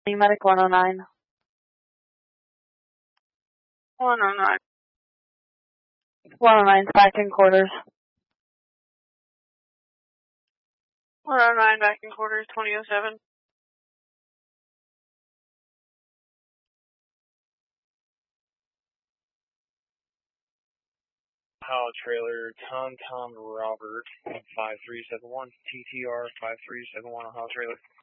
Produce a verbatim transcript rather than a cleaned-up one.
Medic one oh nine. one oh nine. one oh nine back in quarters. one oh nine back in quarters, twenty oh seven. Ohio trailer, Tom Tom Robert, five three seven one, T T R five three seven one, Ohio trailer.